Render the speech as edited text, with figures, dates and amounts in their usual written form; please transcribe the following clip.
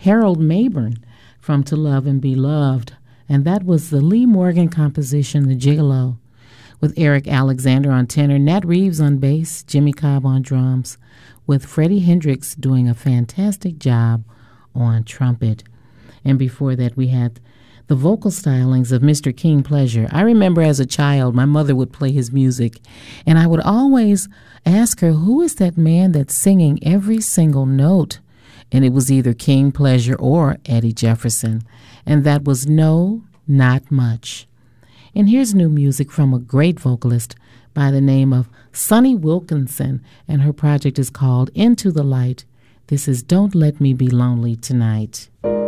Harold Mabern from To Love and Be Loved. And that was the Lee Morgan composition, The Gigolo, with Eric Alexander on tenor, Nat Reeves on bass, Jimmy Cobb on drums, with Freddie Hendrix doing a fantastic job on trumpet. And before that, we had the vocal stylings of Mr. King Pleasure. I remember as a child, my mother would play his music, and I would always ask her, who is that man that's singing every single note? And it was either King Pleasure or Eddie Jefferson. And that was No, Not Much. And here's new music from a great vocalist by the name of Sonny Wilkinson, and her project is called Into the Light. This is Don't Let Me Be Lonely Tonight.